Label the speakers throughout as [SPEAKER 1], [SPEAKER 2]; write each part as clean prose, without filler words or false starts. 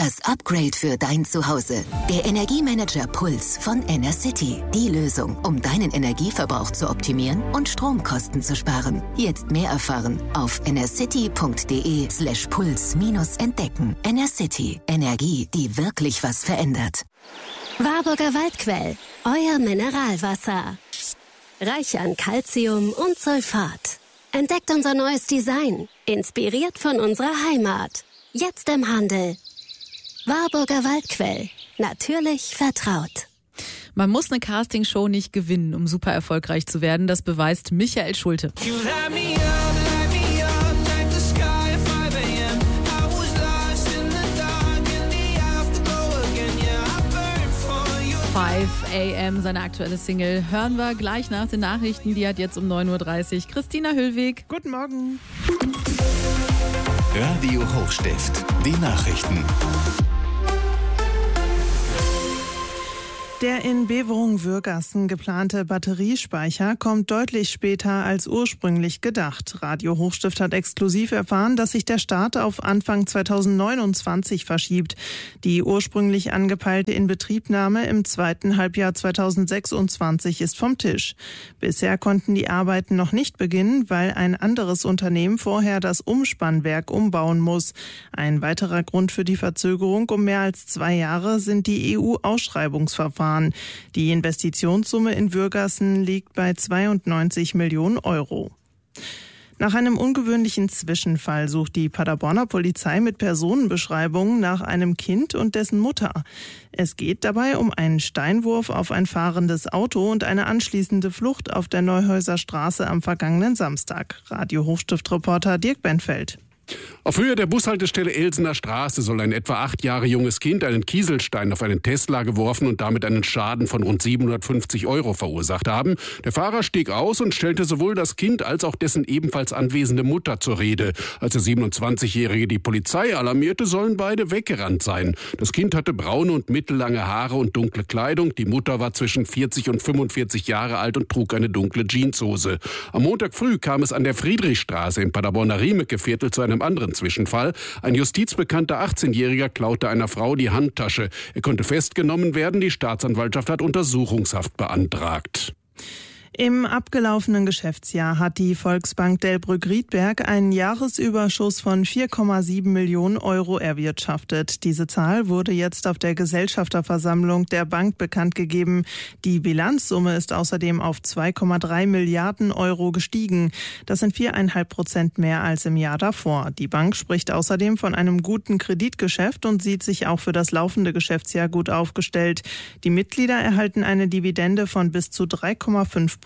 [SPEAKER 1] Das Upgrade für dein Zuhause. Der Energiemanager Puls von Enercity. Die Lösung, um deinen Energieverbrauch zu optimieren und Stromkosten zu sparen. Jetzt mehr erfahren auf enercity.de/puls-entdecken. Enercity. Energie, die wirklich was verändert.
[SPEAKER 2] Warburger Waldquell. Euer Mineralwasser. Reich an Calcium und Sulfat. Entdeckt unser neues Design. Inspiriert von unserer Heimat. Jetzt im Handel. Warburger Waldquell. Natürlich vertraut.
[SPEAKER 3] Man muss eine Castingshow nicht gewinnen, um super erfolgreich zu werden. Das beweist Michael Schulte. 5 AM, seine aktuelle Single, hören wir gleich nach den Nachrichten. Die hat jetzt um 9.30 Uhr Christina Hüllweg.
[SPEAKER 4] Guten Morgen.
[SPEAKER 5] Radio Hochstift, die Nachrichten.
[SPEAKER 4] Der in Beverung-Würgassen geplante Batteriespeicher kommt deutlich später als ursprünglich gedacht. Radio Hochstift hat exklusiv erfahren, dass sich der Start auf Anfang 2029 verschiebt. Die ursprünglich angepeilte Inbetriebnahme im zweiten Halbjahr 2026 ist vom Tisch. Bisher konnten die Arbeiten noch nicht beginnen, weil ein anderes Unternehmen vorher das Umspannwerk umbauen muss. Ein weiterer Grund für die Verzögerung um mehr als 2 Jahre sind die EU-Ausschreibungsverfahren. Die Investitionssumme in Würgassen liegt bei 92 Millionen Euro. Nach einem ungewöhnlichen Zwischenfall sucht die Paderborner Polizei mit Personenbeschreibungen nach einem Kind und dessen Mutter. Es geht dabei um einen Steinwurf auf ein fahrendes Auto und eine anschließende Flucht auf der Neuhäuser Straße am vergangenen Samstag. Radio Hochstift-Reporter Dirk Benfeld.
[SPEAKER 6] Auf Höhe der Bushaltestelle Elsener Straße soll ein etwa 8 Jahre junges Kind einen Kieselstein auf einen Tesla geworfen und damit einen Schaden von rund 750 € verursacht haben. Der Fahrer stieg aus und stellte sowohl das Kind als auch dessen ebenfalls anwesende Mutter zur Rede. Als der 27-Jährige die Polizei alarmierte, sollen beide weggerannt sein. Das Kind hatte braune und mittellange Haare und dunkle Kleidung. Die Mutter war zwischen 40 und 45 Jahre alt und trug eine dunkle Jeanshose. Am Montag früh kam es an der Friedrichstraße im Paderborner Riemeke-Viertel zu einem anderen Zwischenfall. Ein justizbekannter 18-Jähriger klaute einer Frau die Handtasche. Er konnte festgenommen werden. Die Staatsanwaltschaft hat Untersuchungshaft beantragt.
[SPEAKER 4] Im abgelaufenen Geschäftsjahr hat die Volksbank Delbrück-Riedberg einen Jahresüberschuss von 4,7 Millionen € erwirtschaftet. Diese Zahl wurde jetzt auf der Gesellschafterversammlung der Bank bekannt gegeben. Die Bilanzsumme ist außerdem auf 2,3 Milliarden € gestiegen. Das sind 4,5% mehr als im Jahr davor. Die Bank spricht außerdem von einem guten Kreditgeschäft und sieht sich auch für das laufende Geschäftsjahr gut aufgestellt. Die Mitglieder erhalten eine Dividende von bis zu 3,5%.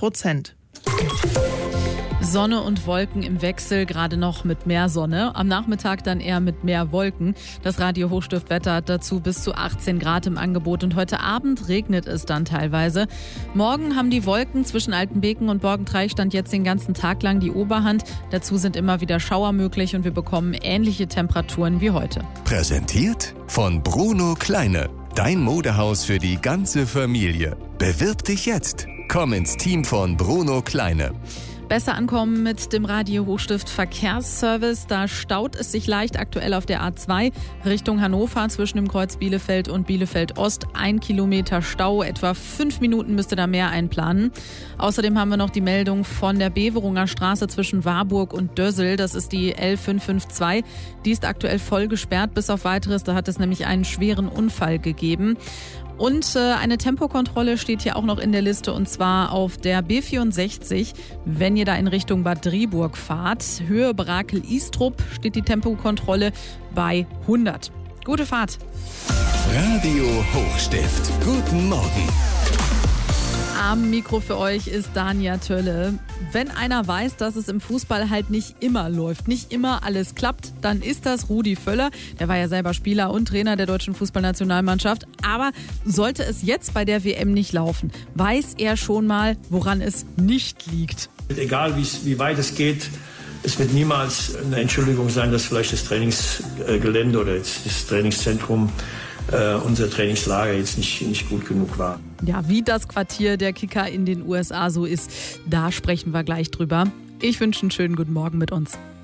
[SPEAKER 3] Sonne und Wolken im Wechsel, gerade noch mit mehr Sonne. Am Nachmittag dann eher mit mehr Wolken. Das Radio Hochstift-Wetter hat dazu bis zu 18 Grad im Angebot und heute Abend regnet es dann teilweise. Morgen haben die Wolken zwischen Altenbeken und Borgentreich jetzt den ganzen Tag lang die Oberhand. Dazu sind immer wieder Schauer möglich und wir bekommen ähnliche Temperaturen wie heute.
[SPEAKER 5] Präsentiert von Bruno Kleine. Dein Modehaus für die ganze Familie. Bewirb dich jetzt. Komm ins Team von Bruno Kleine.
[SPEAKER 3] Besser ankommen mit dem Radio Hochstift Verkehrsservice. Da staut es sich leicht aktuell auf der A2 Richtung Hannover zwischen dem Kreuz Bielefeld und Bielefeld Ost. 1 Kilometer Stau, etwa 5 Minuten müsste da mehr einplanen. Außerdem haben wir noch die Meldung von der Beverunger Straße zwischen Warburg und Dössel. Das ist die L552. Die ist aktuell voll gesperrt bis auf Weiteres. Da hat es nämlich einen schweren Unfall gegeben. Und eine Tempokontrolle steht hier auch noch in der Liste und zwar auf der B64. Wenn ihr da in Richtung Bad Driburg fahrt, Höhe Brakel-Istrup, steht die Tempokontrolle bei 100. Gute Fahrt.
[SPEAKER 5] Radio Hochstift. Guten Morgen.
[SPEAKER 3] Am Mikro für euch ist Dania Tölle. Wenn einer weiß, dass es im Fußball halt nicht immer läuft, nicht immer alles klappt, dann ist das Rudi Völler. Der war ja selber Spieler und Trainer der deutschen Fußballnationalmannschaft. Aber sollte es jetzt bei der WM nicht laufen, weiß er schon mal, woran es nicht liegt.
[SPEAKER 7] Egal wie weit es geht, es wird niemals eine Entschuldigung sein, dass vielleicht das Trainingsgelände oder jetzt das Trainingszentrum, unser Trainingslager jetzt nicht gut genug war.
[SPEAKER 3] Ja, wie das Quartier der Kicker in den USA so ist, da sprechen wir gleich drüber. Ich wünsche einen schönen guten Morgen mit uns.